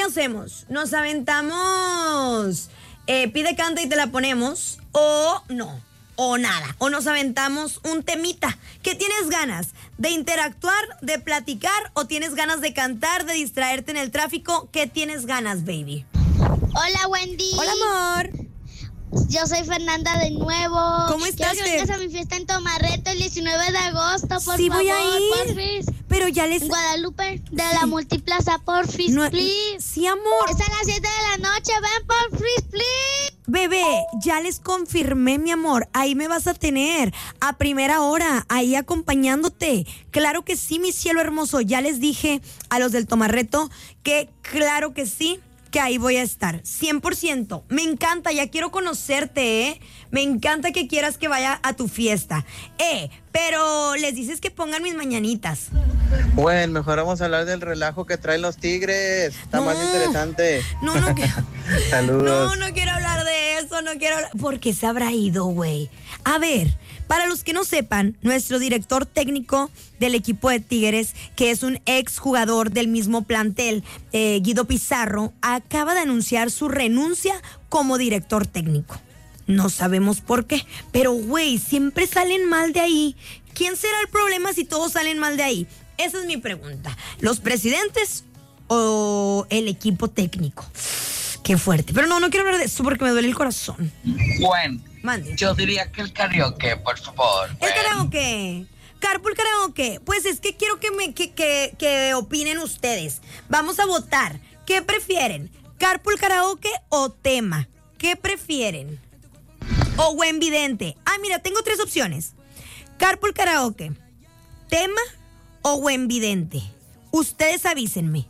hacemos? ¿Nos aventamos pide, canta y te la ponemos? ¿O no? ¿O nada? ¿O nos aventamos un temita? ¿Qué tienes ganas? ¿De interactuar? ¿De platicar? ¿O tienes ganas de cantar? ¿De distraerte en el tráfico? ¿Qué tienes ganas, baby? Hola, Wendy. Hola, amor. Yo soy Fernanda de nuevo. ¿Cómo estás? Quiero que vengas a mi fiesta en Tomarreto el 19 de agosto, por favor. Sí, voy a ir. Porfis. Pero ya les... En Guadalupe, de la Multiplaza, porfis, No, please. sí, amor. Es a las 7 de la noche, ven, porfis, please. Bebé, ya les confirmé, mi amor. Ahí me vas a tener a primera hora, ahí acompañándote. Claro que sí, mi cielo hermoso. Ya les dije a los del Tomarreto que claro que sí, que ahí voy a estar, 100%. Me encanta, ya quiero conocerte, ¿eh? Me encanta que quieras que vaya a tu fiesta. Pero les dices que pongan mis mañanitas. Bueno, mejor vamos a hablar del relajo que traen los Tigres. Está más interesante. No quiero. Saludos. No quiero hablar de eso, no quiero hablar. ¿Por qué se habrá ido, güey? A ver, para los que no sepan, nuestro director técnico del equipo de Tigres, que es un ex jugador del mismo plantel, Guido Pizarro, acaba de anunciar su renuncia como director técnico. No sabemos por qué, pero güey, siempre salen mal de ahí. ¿Quién será el problema si todos salen mal de ahí? Esa es mi pregunta. ¿Los presidentes o el equipo técnico? Qué fuerte. Pero no quiero hablar de eso porque me duele el corazón. Bueno, Mande. yo diría que el karaoke, por favor. El karaoke. Carpool karaoke. Pues es que quiero que opinen ustedes. Vamos a votar. ¿Qué prefieren? ¿Carpool karaoke o tema? ¿Qué prefieren? O buen vidente. Mira, tengo 3 opciones. Carpool karaoke, tema o buen vidente. Ustedes avísenme.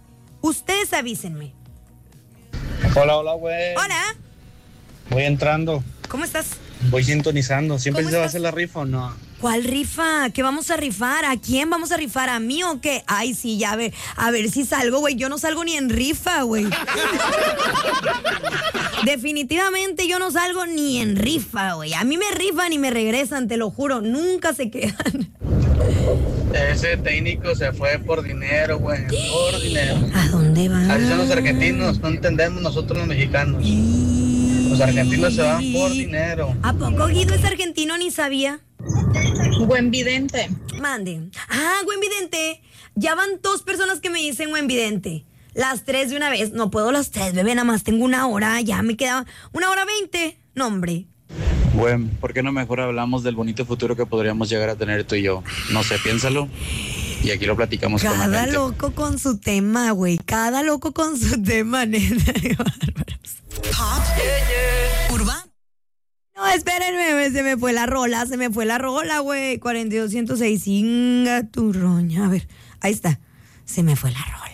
Hola, güey. Hola. Voy entrando. ¿Cómo estás? Voy sintonizando. ¿Siempre ¿Cómo se va a estás? hacer la rifa o no? ¿Cuál rifa? ¿Qué vamos a rifar? ¿A quién vamos a rifar? ¿A mí o qué? Ay, sí, ya a ver si salgo, güey. Yo no salgo ni en rifa, güey. Definitivamente yo no salgo ni en rifa, güey. A mí me rifan y me regresan, te lo juro. Nunca se quedan. Ese técnico se fue por dinero, güey. Por dinero. ¿A dónde van? Así son los argentinos, no entendemos nosotros los mexicanos. Los argentinos se van por dinero. ¿A poco Guido es argentino? Ni sabía. Buen vidente. Mande. Buen vidente. Ya van 2 personas que me dicen buen vidente. Las 3 de una vez. No puedo las 3, bebé. Nada más tengo 1 hora. Ya me queda 1:20. No, hombre. Bueno, ¿por qué no mejor hablamos del bonito futuro que podríamos llegar a tener tú y yo? No sé, piénsalo. Y aquí lo platicamos con la Cada gente. loco con su tema, güey. Cada loco con su tema, neta. Qué bárbaros. Urbano. No, espérenme, se me fue la rola, güey. 42106, inga tu roña. A ver, ahí está. Se me fue la rola.